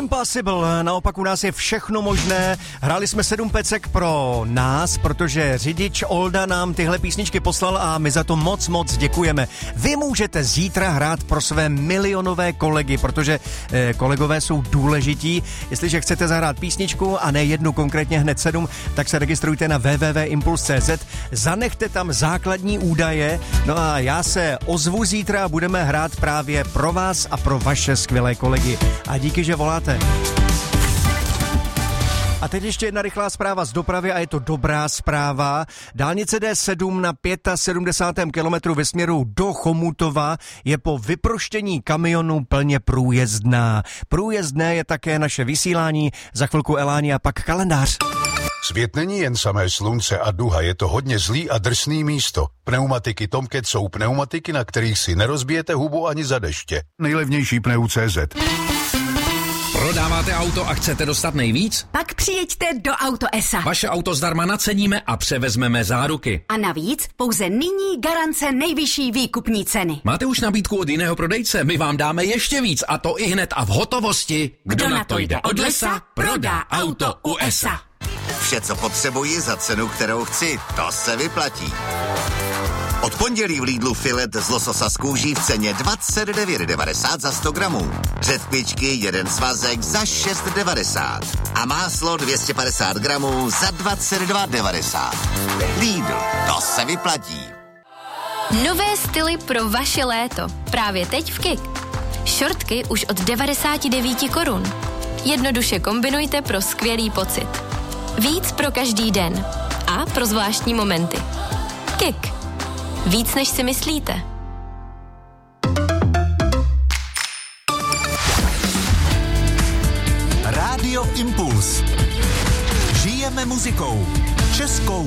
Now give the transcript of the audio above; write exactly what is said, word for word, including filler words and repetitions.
Impossible, naopak u nás je všechno možné. Hráli jsme sedm pecek pro nás, protože řidič Olda nám tyhle písničky poslal a my za to moc, moc děkujeme. Vy můžete zítra hrát pro své milionové kolegy, protože eh, kolegové jsou důležití. Jestliže chcete zahrát písničku a ne jednu, konkrétně hned sedm, tak se registrujte na w w w tečka impuls tečka c z, zanechte tam základní údaje, no a já se ozvu zítra a budeme hrát právě pro vás a pro vaše skvělé kolegy. A díky, že voláte. A teď ještě jedna rychlá zpráva z dopravy a je to dobrá zpráva. Dálnice D sedm na sedmdesátém pátém kilometru ve směru do Chomutova je po vyproštění kamionu plně průjezdná. Průjezdné je také naše vysílání, za chvilku Eláni a pak kalendář. Svět není jen samé slunce a duha, je to hodně zlý a drsný místo. Pneumatiky Tomcat jsou pneumatiky, na kterých si nerozbijete hubu ani za deště. Nejlevnější pneu tečka cé zet. Prodáváte auto a chcete dostat nejvíc? Pak přijeďte do Auto E S A. Vaše auto zdarma naceníme a převezmeme záruky. A navíc pouze nyní garance nejvyšší výkupní ceny. Máte už nabídku od jiného prodejce? My vám dáme ještě víc a to i hned a v hotovosti. Kdo, Kdo na to jde od lesa, prodá auto u E S A. Vše, co potřebuji za cenu, kterou chci, to se vyplatí. Od pondělí v Lidlu filet z lososa z kůží v ceně dvacet devět devadesát za sto gramů. Řetkvičky jeden svazek za šest devadesát. A máslo dvě stě padesát gramů za dvacet dva devadesát. Lidl, to se vyplatí. Nové styly pro vaše léto. Právě teď v Kik. Šortky už od devadesát devět korun. Jednoduše kombinujte pro skvělý pocit. Víc pro každý den. A pro zvláštní momenty. Kik. Víc, než si myslíte. Rádio Impuls. Žijeme muzikou. Českou